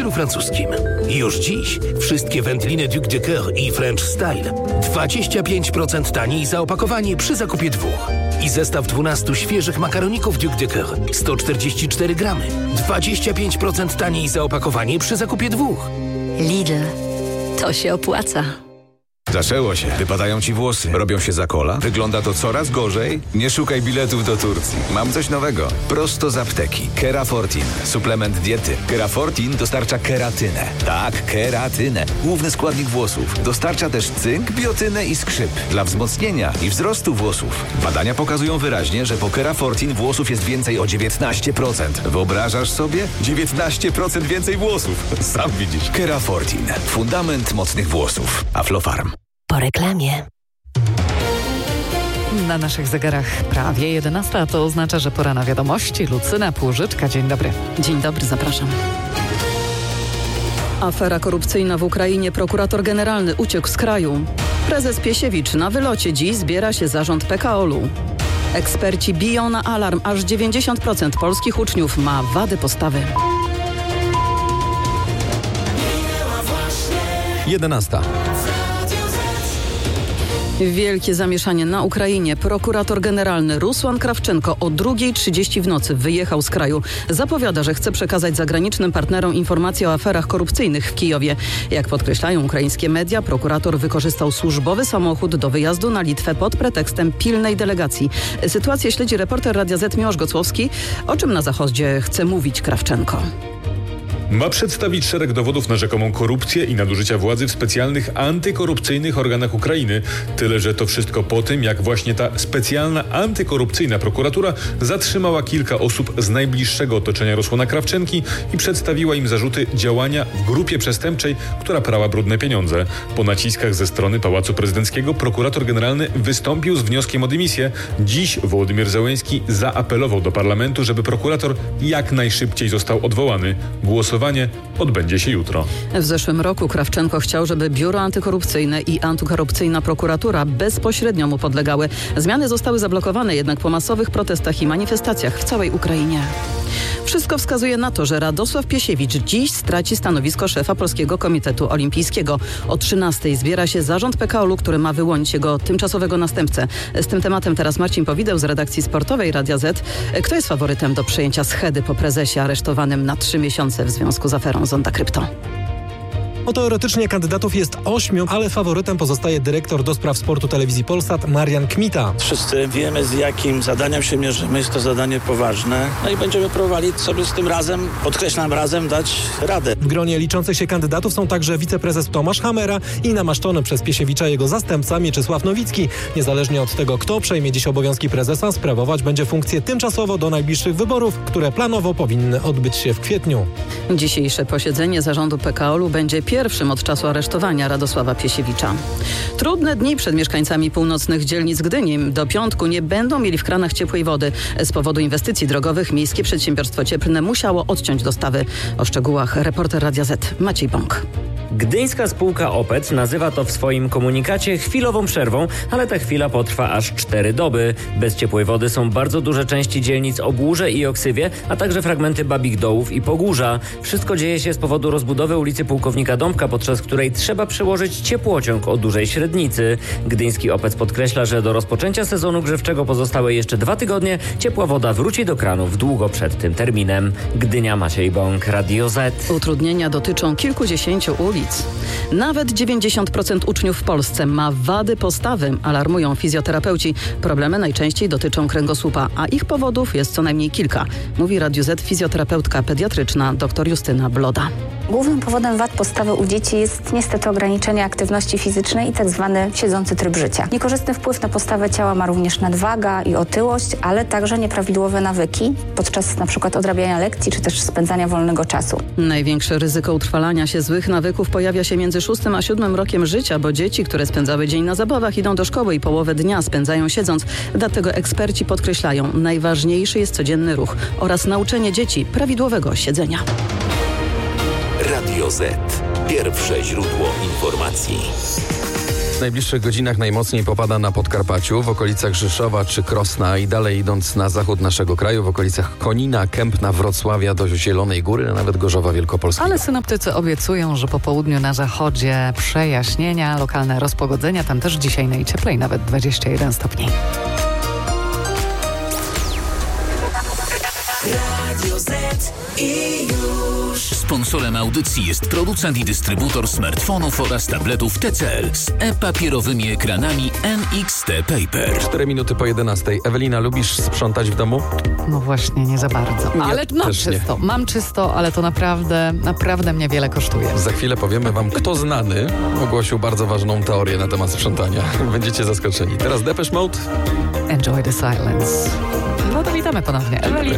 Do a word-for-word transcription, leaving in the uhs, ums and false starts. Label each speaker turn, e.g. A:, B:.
A: stylu francuskim. Już dziś wszystkie wędliny Duc de Coeur i French Style dwadzieścia pięć procent taniej za opakowanie przy zakupie dwóch. I zestaw dwunastu świeżych makaroników Duc de Coeur sto czterdzieści cztery gramy. dwadzieścia pięć procent taniej za opakowanie przy zakupie dwóch.
B: Lidl. To się opłaca.
C: Zaczęło się. Wypadają ci włosy. Robią się za kola. Wygląda to coraz gorzej. Nie szukaj biletów do Turcji. Mam coś nowego. Prosto z apteki. Kerafortin. Suplement diety. Kerafortin dostarcza keratynę. Tak, keratynę. Główny składnik włosów. Dostarcza też cynk, biotynę i skrzyp. Dla wzmocnienia i wzrostu włosów. Badania pokazują wyraźnie, że po Kerafortin włosów jest więcej o dziewiętnaście procent. Wyobrażasz sobie? dziewiętnaście procent więcej włosów. Sam widzisz. Kerafortin. Fundament mocnych włosów. Aflofarm.
B: Po reklamie.
D: Na naszych zegarach prawie jedenasta, a to oznacza, że pora na wiadomości. Lucyna Płużyczka, dzień dobry.
E: Dzień dobry, zapraszam. Afera korupcyjna w Ukrainie. Prokurator generalny uciekł z kraju. Prezes Piesiewicz na wylocie. Dziś zbiera się zarząd P K O L-u. Eksperci biją na alarm. Aż dziewięćdziesiąt procent polskich uczniów ma wady postawy.
F: jedenasta.
E: Wielkie zamieszanie na Ukrainie. Prokurator generalny Rusłan Krawczenko o drugiej trzydzieści w nocy wyjechał z kraju. Zapowiada, że chce przekazać zagranicznym partnerom informacje o aferach korupcyjnych w Kijowie. Jak podkreślają ukraińskie media, prokurator wykorzystał służbowy samochód do wyjazdu na Litwę pod pretekstem pilnej delegacji. Sytuację śledzi reporter Radia Z Miłosz Gocłowski. O czym na Zachodzie chce mówić Krawczenko?
G: Ma przedstawić szereg dowodów na rzekomą korupcję i nadużycia władzy w specjalnych antykorupcyjnych organach Ukrainy. Tyle, że to wszystko po tym, jak właśnie ta specjalna antykorupcyjna prokuratura zatrzymała kilka osób z najbliższego otoczenia Rusłana Krawczenki i przedstawiła im zarzuty działania w grupie przestępczej, która prała brudne pieniądze. Po naciskach ze strony Pałacu Prezydenckiego prokurator generalny wystąpił z wnioskiem o dymisję. Dziś Wołodymyr Zełenski zaapelował do parlamentu, żeby prokurator jak najszybciej został odwołany. Głosowanie odbędzie się jutro.
E: W zeszłym roku Krawczenko chciał, żeby Biuro Antykorupcyjne i Antykorupcyjna Prokuratura bezpośrednio mu podlegały. Zmiany zostały zablokowane jednak po masowych protestach i manifestacjach w całej Ukrainie. Wszystko wskazuje na to, że Radosław Piesiewicz dziś straci stanowisko szefa Polskiego Komitetu Olimpijskiego. O trzynastej zbiera się zarząd P K O L-u, który ma wyłonić jego tymczasowego następcę. Z tym tematem teraz Marcin Powideł z redakcji sportowej Radia Z. Kto jest faworytem do przejęcia schedy po prezesie aresztowanym na trzy miesiące w związku z aferą Zonda Krypto?
F: No teoretycznie kandydatów jest ośmiu, ale faworytem pozostaje dyrektor do spraw sportu telewizji Polsat Marian Kmita.
H: Wszyscy wiemy, z jakim zadaniem się mierzymy. Jest to zadanie poważne. No i będziemy próbowali sobie z tym razem, podkreślam razem, dać radę.
F: W gronie liczących się kandydatów są także wiceprezes Tomasz Hamera i namaszczony przez Piesiewicza jego zastępca Mieczysław Nowicki. Niezależnie od tego, kto przejmie dziś obowiązki prezesa, sprawować będzie funkcję tymczasowo do najbliższych wyborów, które planowo powinny odbyć się w kwietniu.
E: Dzisiejsze posiedzenie zarządu P K O L-u będzie pierwszym od czasu aresztowania Radosława Piesiewicza. Trudne dni przed mieszkańcami północnych dzielnic Gdyni. Do piątku nie będą mieli w kranach ciepłej wody. Z powodu inwestycji drogowych Miejskie Przedsiębiorstwo Cieplne musiało odciąć dostawy. O szczegółach reporter Radia Z Maciej Bąk.
I: Gdyńska spółka Opet nazywa to w swoim komunikacie chwilową przerwą, ale ta chwila potrwa aż cztery doby. Bez ciepłej wody są bardzo duże części dzielnic Obłórze i Oksywie, a także fragmenty Babich Dołów i Pogórza. Wszystko dzieje się z powodu rozbudowy ulicy Pułkownika Dąbka, podczas której trzeba przełożyć ciepłociąg o dużej średnicy. Gdyński Opet podkreśla, że do rozpoczęcia sezonu grzewczego pozostały jeszcze dwa tygodnie. Ciepła woda wróci do kranów długo przed tym terminem. Gdynia, Maciej Bąk, Radio Z.
E: Utrudnienia dotyczą kilkudziesięciu ulic. Nawet dziewięćdziesiąt procent uczniów w Polsce ma wady postawy, alarmują fizjoterapeuci. Problemy najczęściej dotyczą kręgosłupa, a ich powodów jest co najmniej kilka. Mówi Radiu Z fizjoterapeutka pediatryczna dr Justyna Bloda.
J: Głównym powodem wad postawy u dzieci jest niestety ograniczenie aktywności fizycznej i tak zwany siedzący tryb życia. Niekorzystny wpływ na postawę ciała ma również nadwaga i otyłość, ale także nieprawidłowe nawyki podczas na przykład odrabiania lekcji czy też spędzania wolnego czasu.
E: Największe ryzyko utrwalania się złych nawyków pojawia się między szóstym a siódmym rokiem życia, bo dzieci, które spędzały dzień na zabawach, idą do szkoły i połowę dnia spędzają siedząc. Dlatego eksperci podkreślają, najważniejszy jest codzienny ruch oraz nauczenie dzieci prawidłowego siedzenia.
A: Radio Z. Pierwsze źródło informacji.
K: W najbliższych godzinach najmocniej popada na Podkarpaciu, w okolicach Rzeszowa czy Krosna i dalej idąc na zachód naszego kraju, w okolicach Konina, Kępna, Wrocławia do Zielonej Góry, a nawet Gorzowa Wielkopolskiego.
D: Ale synoptycy obiecują, że po południu na zachodzie przejaśnienia, lokalne rozpogodzenia, tam też dzisiaj najcieplej, nawet dwadzieścia jeden stopni.
L: Radio Z i już. Sponsorem audycji jest producent i dystrybutor smartfonów oraz tabletów T C L z e-papierowymi ekranami N X T Paper.
K: Cztery minuty po jedenastej. Ewelina, lubisz sprzątać w domu?
D: No właśnie, nie za bardzo.
K: Ja
D: ale mam
K: też
D: czysto,
K: nie.
D: mam czysto, ale to naprawdę, naprawdę mnie wiele kosztuje.
K: Za chwilę powiemy wam, kto znany ogłosił bardzo ważną teorię na temat sprzątania. Będziecie zaskoczeni. Teraz Depeche Mode.
D: Enjoy the silence. No to witamy ponownie. Ewelina.